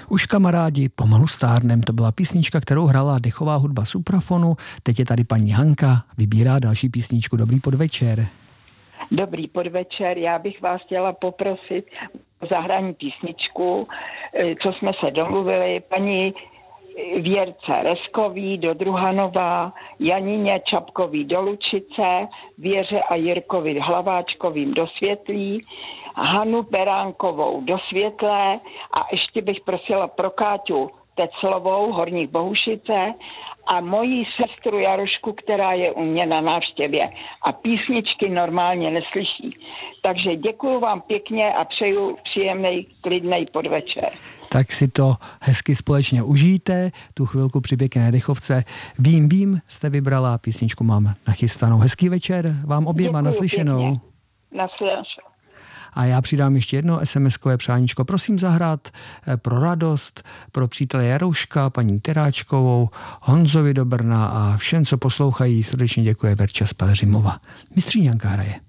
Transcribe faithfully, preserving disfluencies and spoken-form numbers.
Už kamarádi, pomalu stárnem, to byla písnička, kterou hrála dechová hudba Suprafonu. Teď je tady paní Hanka, vybírá další písničku. Dobrý podvečer. Dobrý podvečer, já bych vás chtěla poprosit o zahrání písničku, co jsme se domluvili, paní Věrce Reskový do Druhanova, Janině Čapkový do Lučice, Věře a Jirkovi Hlaváčkovým do Světlí, Hanu Beránkovou do Světlé a ještě bych prosila pro Káťu Teclovou, Horních Bohušice a moji sestru Jarošku, která je u mě na návštěvě a písničky normálně neslyší. Takže děkuju vám pěkně a přeju příjemný, klidný podvečer. Tak si to hezky společně užijte, tu chvilku při pěkné dechovce. Vím, vím, jste vybrala, písničku mám nachystanou. Hezký večer vám oběma, naslyšenou. Naslyšenou. A já přidám ještě jedno es em eskové přáníčko. Prosím zahrát pro radost, pro přítele Jarouška, paní Teráčkovou, Honzovi do Brna a všem, co poslouchají, srdečně děkuje Verča z Pelhřimova. Mistříňanka hraje.